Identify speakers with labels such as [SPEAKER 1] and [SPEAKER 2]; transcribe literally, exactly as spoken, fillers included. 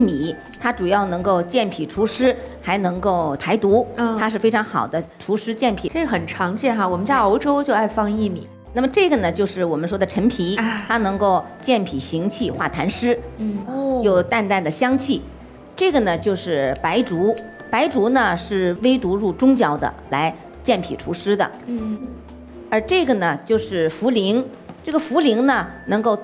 [SPEAKER 1] 米它主要能够健脾除湿，还能够排毒，
[SPEAKER 2] 嗯、
[SPEAKER 1] 它是非常好的除湿健脾。
[SPEAKER 2] 这个很常见哈，我们家熬粥就爱放薏米。
[SPEAKER 1] 那么这个呢，就是我们说的陈皮，
[SPEAKER 2] 啊、
[SPEAKER 1] 它能够健脾行气、化痰湿，
[SPEAKER 2] 嗯，
[SPEAKER 1] 哦，有淡淡的香气。这个呢就是白术，白术呢是微毒入中焦的，来健脾除湿的。
[SPEAKER 2] 嗯，
[SPEAKER 1] 而这个呢就是茯苓，这个茯苓呢能够